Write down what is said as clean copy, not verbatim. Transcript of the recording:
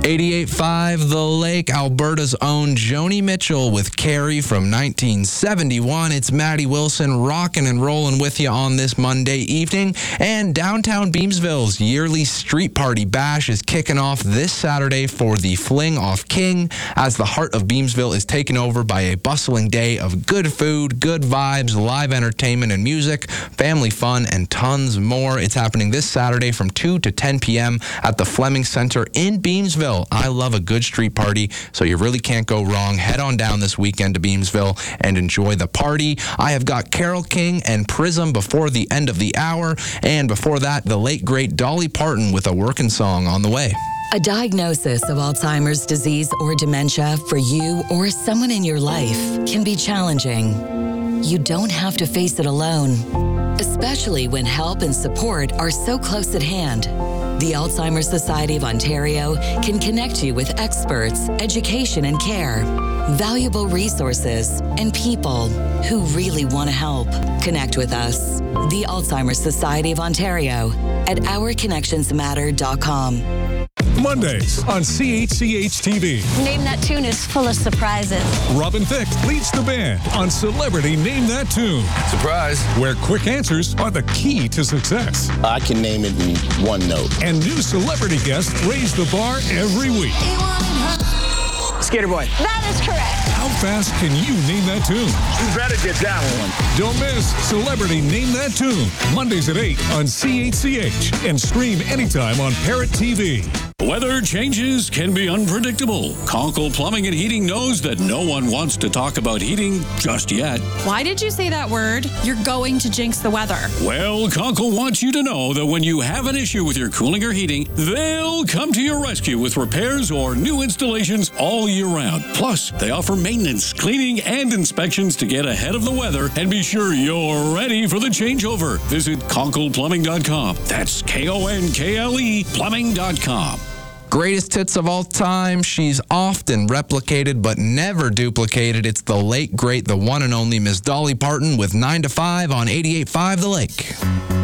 88.5 The Lake, Alberta's own Joni Mitchell with Carrie from 1971. It's Maddie Wilson rocking and rolling with you on this Monday evening. And downtown Beamsville's yearly street party bash is kicking off this Saturday for the Fling Off King, as the heart of Beamsville is taken over by a bustling day of good food, good vibes, live entertainment and music, family fun, and tons more. It's happening this Saturday from 2 to 10 p.m. at the Fleming Center in Beamsville. I love a good street party, so you really can't go wrong. Head on down this weekend to Beamsville and enjoy the party. I have got Carole King and Prism before the end of the hour, and before that, the late great Dolly Parton with a working song on the way. A diagnosis of Alzheimer's disease or dementia for you or someone in your life can be challenging. You don't have to face it alone, especially when help and support are so close at hand. The Alzheimer's Society of Ontario can connect you with experts, education and care, valuable resources, and people who really want to help. Connect with us, the Alzheimer's Society of Ontario, at ourconnectionsmatter.com. Mondays on CHCH-TV. Name That Tune is full of surprises. Robin Thicke leads the band on Celebrity Name That Tune. Surprise. Where quick answers are the key to success. I can name it in one note. And new celebrity guests raise the bar every week. Skater Boy. That is correct. How fast can you name that tune? You better get that one. Don't miss Celebrity Name That Tune. Mondays at 8 on CHCH. And stream anytime on Parrot TV. Weather changes can be unpredictable. Conkle Plumbing and Heating knows that no one wants to talk about heating just yet. Why did you say that word? You're going to jinx the weather. Well, Conkle wants you to know that when you have an issue with your cooling or heating, they'll come to your rescue with repairs or new installations all year round. Plus, they offer maintenance, cleaning, and inspections to get ahead of the weather and be sure you're ready for the changeover. Visit ConklePlumbing.com. That's KONKLE Plumbing.com. Greatest hits of all time. She's often replicated but never duplicated. It's the late, great, the one and only Miss Dolly Parton with 9 to 5 on 88.5 The Lake.